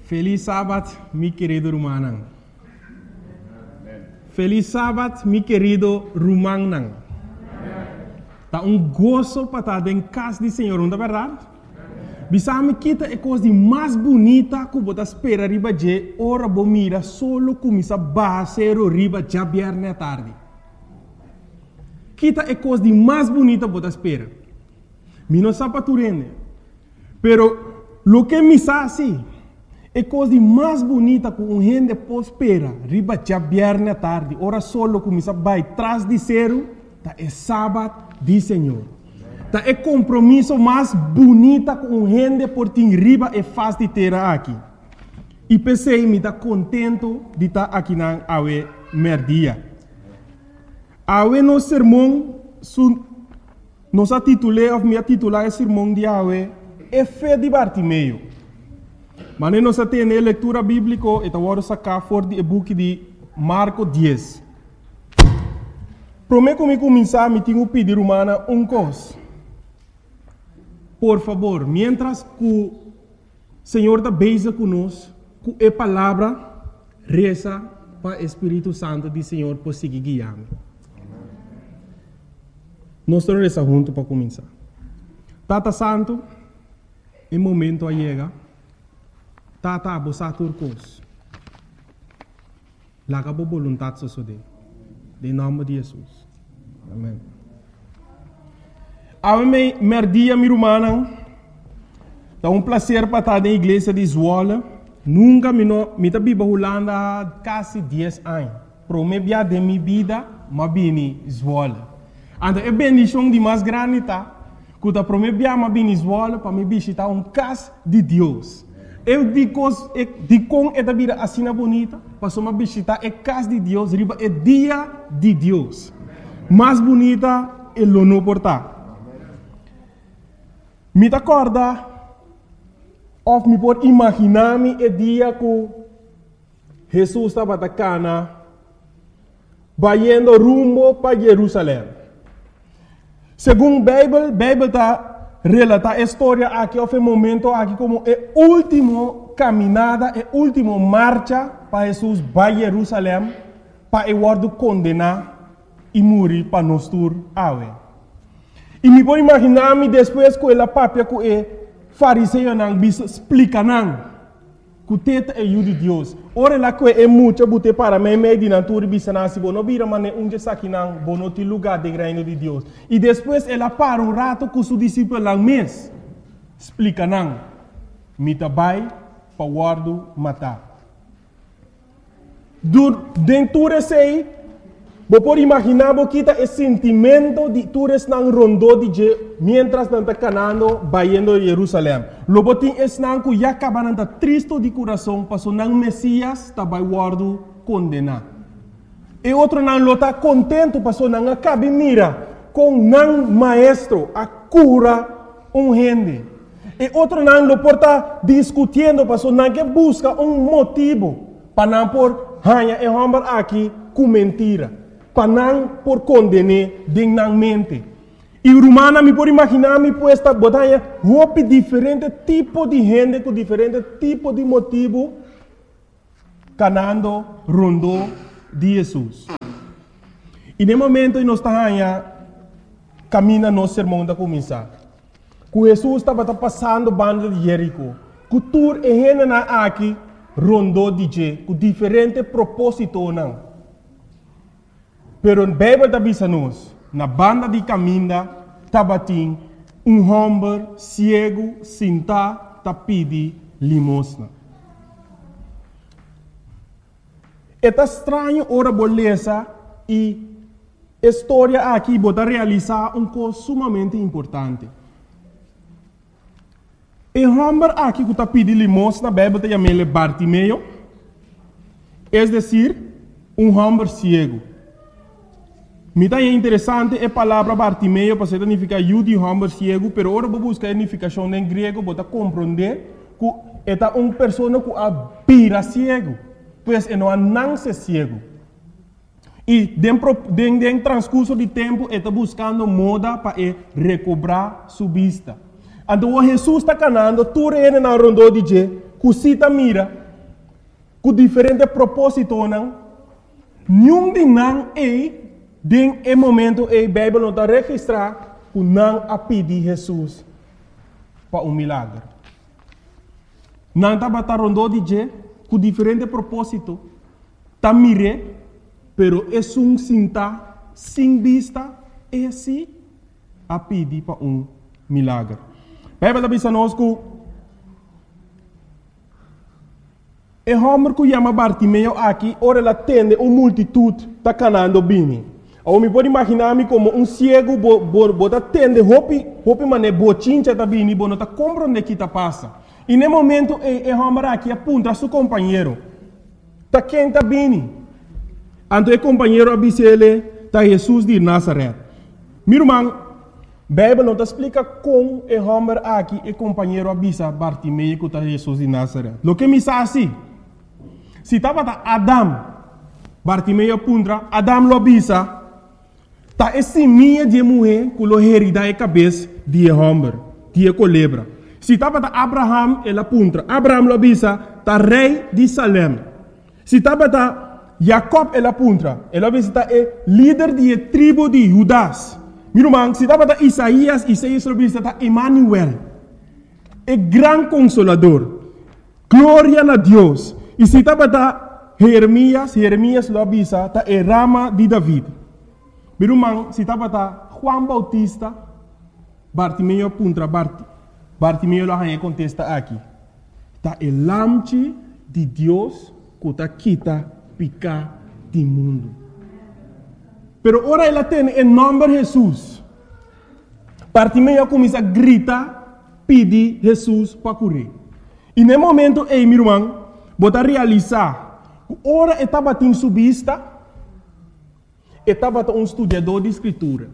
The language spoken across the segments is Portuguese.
Feliz sábado, mi querido Rumanang. Feliz sábado, mi querido Rumanang. Tá gozo para estar em casa do Senhor, não é verdade? Bisame kita é coisa mais bonita que você espera riba de hora bomira solo começa a baixar riba já viernes à tarde. Kita é coisa mais bonita que você espera. Mi não sabe tu rende. Pero lo que me sabe é coisa mais bonita que gente pode esperar riba já viernes à tarde. Hora solo começa a baixar atrás de zero, tá é sábado do Senhor. Tá é compromisso mais bonita com gente por ter riba e faz de ter aqui. E pensei me tá contento de estar aqui na awe merdia. Awe no sermão nos titulei ou me titular o sermão de awe é fé de Bartimeu. Mas nós temos a leitura bíblica e agora sacar fora do book de Marcos 10. Prometo que começar me tenho pedir humana coisa. Por favor, mientras que o Senhor está beija conosco, com a palavra, reza para o Espírito Santo do Senhor por seguir guiando. Nós vamos rezar juntos para começar. Tata Santo, em momento a chega, Tata a bossa turcos. Laga a vontade de Deus. Em nome de Jesus. Amém. A mim, merdia, minha irmã, é prazer para estar na igreja de Zwolle. Nunca me vi Holanda há quase 10 anos. Para mim, de minha vida, eu vim Zwolle. Então, é bendição de mais grande, tá? Quando para mim, eu vim Zwolle, para me visitar casa de Deus. Eu digo com esta vida assim bonita, para me visitar a casa de Deus, é dia de Deus. Mais bonita é o não portar. Me acorda, ou me pode imaginar-me o dia que Jesus estava na Cana, indo rumo para Jerusalém. Segundo a Bíblia está relata a história aqui, houve um momento aqui como a última caminhada, a última marcha para Jesus para Jerusalém, para o word condenar e morrer para nós tur awe. E me pode imaginar-me depois que ela papia que o fariseu não explica não que o teto é o de Deus. Ora lá que é muito bote para mim meio de natura bisana se bono vira mas onde aqui não bono te lugar de reino de Deus. E depois ela para um rato com seu discípulo lá mês explica não me tabai para guardo matar. Dentro desse você pode imaginar que esse sentimento de todos não rondou de mientras não está canando, indo a Jerusalém. Logo tem esse não que já acaba não triste de coração, passou não Messias está vai guardo condenar. E outro não está contente, passou não acaba mira com não maestro a cura gente. E outro não lo porta discutindo, passou não que busca motivo para não por hanha e homem aqui com mentira. Para não por condenar dignamente. E o romano me pode imaginar me puesta botanha roupa diferente tipo de gente com diferente tipo de motivo canando rondou de Jesus. E no momento nós estamos caminhando no sermão da começar. Que Jesus estava passando banda de Jerico. Que tur e gente na aqui rondou de je com diferente propósito não. Pero a Bíblia está dizendo na banda de caminho, tabatim, homem cego, sentado, tá pedi limosna. É estranho ora beleza e história aqui bota realizar coisa sumamente importante. E homem aqui que tá pedi limosna, a Bíblia está chamando Bartimeu, é decir, homem cego. Me é interessante a palavra Bartimeu para significar de homem cego, pero agora vou buscar a significação em grego para compreender que é uma pessoa que vira cego, pois não nasce cego. E dentro transcurso de tempo está buscando moda para recobrar sua vista. Então Jesus está canando, tu reina na rondô de que cita mira, com diferente propósito, não? Nenhum de não den e momento a Bíblia não está registrar que não a pedir Jesus para milagre. Não está batendo de je com diferente propósito. Tá mire, pero é cinta sem vista é assim a pedir para milagre. A Bíblia diz nós que e homem que chama Bartimeu aqui, ora ela tende uma multitude tá canando bem. Ou me pode imaginar-me como cego, bota tende, hopi mané bochincha tá bem, não tá compreendendo que tá passa. E no momento e homem aqui aponta seu companheiro, tá quem tá bem. Então o companheiro avisa ele, tá Jesus de Nazaré. Meu irmão, a Bíblia não explica como o homem aqui e companheiro avisa Bartimeu que tá Jesus de Nazaré. Lo que me sabe assim. Se estava Adam, Bartimeu apunta, Adam lo avisa, tá esse minha de mulher que lo herida a cabeça de homem, de culebra. Se estava Abraham, ele apunta, Abraham lo avisa, tá rei de Salem. Se estava Jacob, ele apunta, ele avisa, tá líder de tribo de Judas. Meu irmão, se estava Isaías lo avisa, tá Emmanuel, é grande consolador, glória a Deus. E se estava Jeremias lo avisa, está a rama de David. Meu irmão, se estava Juan Bautista, Bartimeu apunta, Bartimeu lo contesta aqui. Está o lamche de Deus que está quita pica do mundo. Pero ora ela tem o nome de Jesus. Bartimeu começa a gritar, pedir Jesus para curar. E no momento, meu irmão, bota realizar, ora estava em subista, estava estudador de escritura.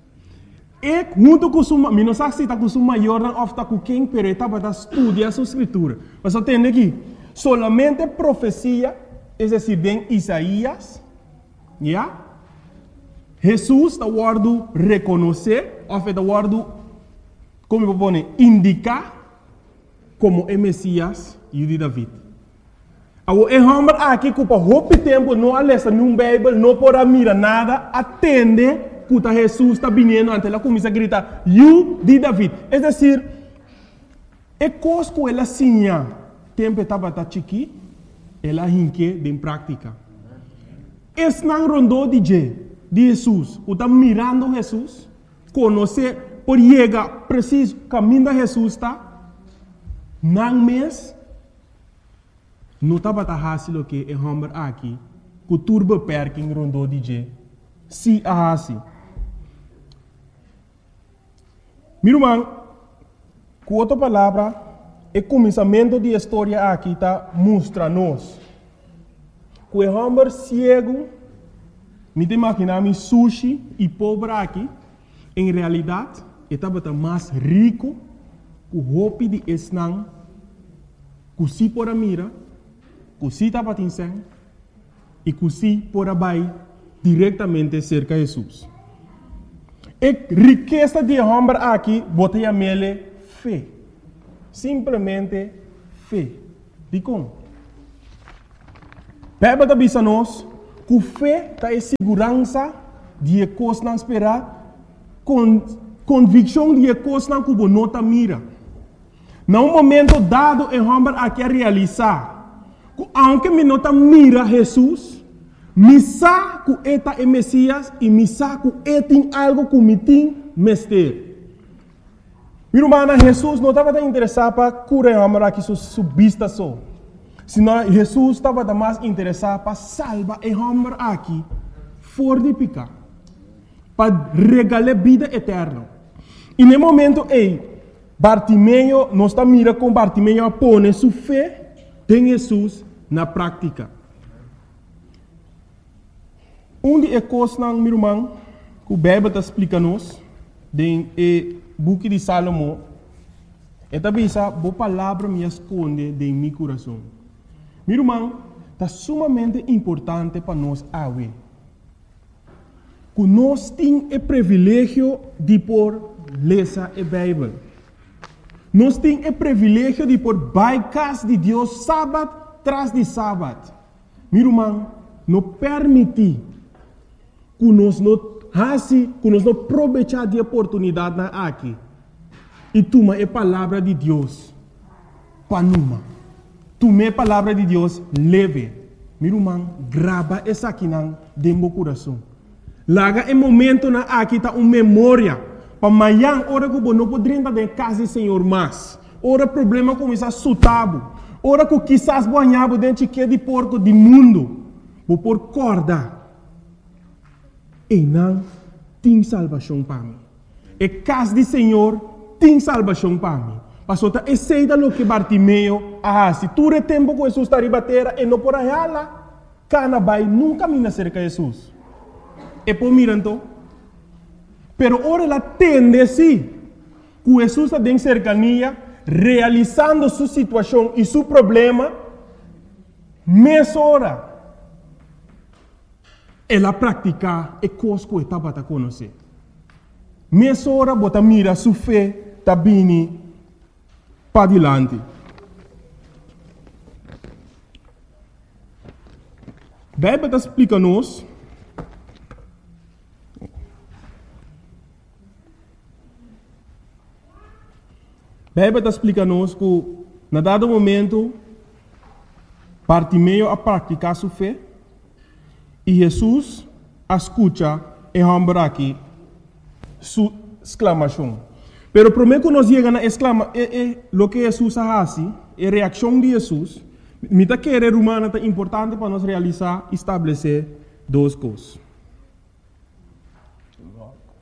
E junto com sua, não sei se está com sua maior ou está com quem, pero estava estudando sua escritura. Mas eu tenho aqui, solamente profecia, é decir, bem Isaías, já? Jesus está guardando reconhecer, ou está guardando, como eu vou dizer, indicar como é Messias e o de David. O homem aqui que por muito tempo não alessa num Bíblia, não pode mirar nada, atende que Jesus está vindo, então ela começa a gritar, "You de David". É decir, é coisa que ela sinha, tempo estava chiqui, ela hinque em prática. Esse não rondou de Jesus, o está mirando Jesus, conhecer, por chegar preciso, caminho de Jesus está, não mesmo. Não estava fácil que o homem aqui, que o turbo perking rondou de se a assim. Meu irmão, com outra palavra, o começamento da história aqui está mostrando-nos que o homem cego, me imaginar sushi e pobre aqui, em realidade, estava mais rico que o roupa de esnang, que se por a mira, que se estava atingindo e que se por abaixo diretamente cerca de Jesus. A riqueza de homem aqui, bota a mele fé. Simplesmente fé. De como? Bíblia diz a nós que fé está em segurança de coisas não esperar, convicção de coisas não que não está mira. Num momento dado, o homem aqui a realizar. Aunque me nota mira Jesus, me sabe que eta é Messias e me sabe que é tem algo que me tem mestre. Meu irmão, Jesus não estava interessado para curar o homem aqui sua vista só. Senão Jesus estava mais interessado para salvar o homem aqui fora de pecar, para regalar vida eterna. E no momento Bartimeu não está mira com Bartimeu a pôr sua fé em Jesus na prática. Onde é coisa, meu irmão, que o Bíblia está explicando-nos, no book de Salomão, é também essa boa palavra me esconde em meu coração. Meu irmão, está sumamente importante para nós agora. Que nós temos o privilégio de por ler a Bíblia. Nós temos o privilégio de por baixar de Deus sábado, tras de sábado. Meu irmão, não permite que nós não aproveitar de oportunidade aqui. E toma a palavra de Deus para numa. Toma a palavra de Deus leve. Meu irmão, grava essa aqui dentro do coração. Laga em momento na aqui tá uma memória. Para amanhã, hora que não poderia estar em casa do Senhor mais. Ora problema começa a sutabo. Ora que quizás banhado dentro de porco do mundo. Vou por corda. E não tem salvação para mim. E casa do Senhor tem salvação para mim. Pastor, tá aceita lo que Bartimeu se tu é tempo que Jesus está ribatera e não por aí lá, cana vai nunca me cerca de Jesus. E por miranto, pero ora ela tende sim, que Jesus está em cercania, realizando sua situação e seu problema, mesma hora, ela pratica e coisa que estava a conhecer. Mesma hora, bota mira sua fé, está vindo para adiante. A Bíblia explica-nos que, na dado momento, Bartimeu a praticar sua fé e Jesus escuta e rambra aqui sua exclamação. Pero primeiro que nós chegamos a exclamar, o que Jesus faz, a reação de Jesus, me está querendo humana é importante para nós realizar e estabelecer duas coisas.